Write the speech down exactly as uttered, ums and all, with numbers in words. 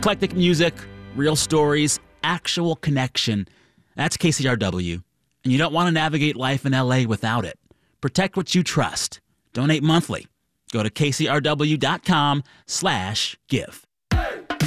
Eclectic music, real stories, actual connection. That's K C R W. And you don't want to navigate life in L A without it. Protect what you trust. Donate monthly. Go to kcrw.com slash give.